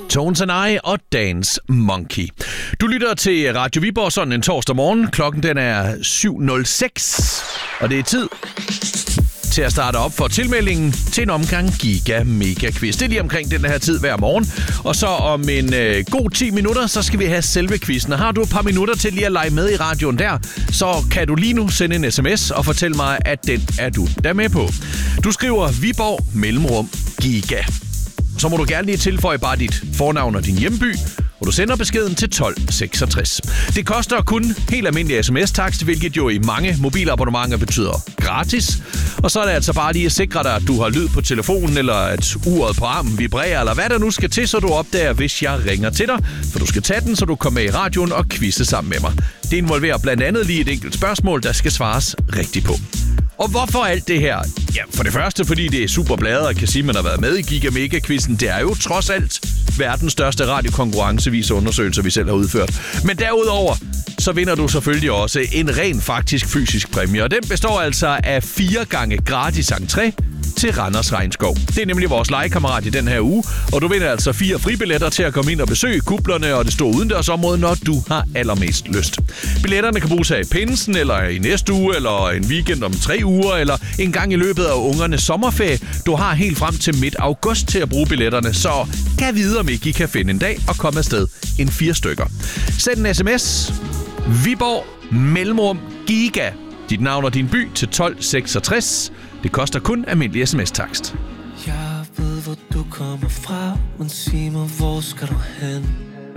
Tones and I og Dance Monkey. Du lytter til Radio Viborg sådan en torsdag morgen. Klokken den er 7.06, og det er tid til at starte op for tilmeldingen til en omgang Giga Mega Quiz. Det er lige omkring den her tid hver morgen. Og så om en god 10 minutter, så skal vi have selve quizzen. Og har du et par minutter til lige at lege med i radioen der, så kan du lige nu sende en sms og fortælle mig, at den er du der med på. Du skriver Viborg mellemrum Giga. Så må du gerne lige tilføje bare dit fornavn og din hjemby, og du sender beskeden til 1266. Det koster kun helt almindelig sms-takst, hvilket jo i mange mobilabonnementer betyder gratis. Og så er det altså bare lige at sikre dig, at du har lyd på telefonen, eller at uret på armen vibrerer, eller hvad der nu skal til, så du opdager, hvis jeg ringer til dig. For du skal tage den, så du kommer med i radioen og quizze sammen med mig. Det involverer blandt andet lige et enkelt spørgsmål, der skal svares rigtigt på. Og hvorfor alt det her? Ja, for det første, fordi det er super bladet og kan sige, at man har været med i Giga Mega Quizzen. Det er jo trods alt verdens største radiokonkurrence, viser undersøgelser, vi selv har udført. Men derudover, så vinder du selvfølgelig også en ren faktisk fysisk præmie. Og den består altså af 4 gange gratis entré til Randers Regnskov. Det er nemlig vores legekammerat i den her uge, og du vinder altså 4 fribilletter til at komme ind og besøge kuplerne og det store udendørsområde, når du har allermest lyst. Billetterne kan bruges her i pinsen, eller i næste uge, eller en weekend om 3 uger, eller en gang i løbet af ungernes sommerferie. Du har helt frem til midt august til at bruge billetterne, så kan vide, om ikke I kan finde en dag og komme afsted en 4 stykker. Send en sms. Viborg mellemrum Giga. Dit navn og din by til 1266. Det koster kun almindelig sms-takst. Jeg ved, hvor du kommer fra, men sig mig, hvor skal du hen?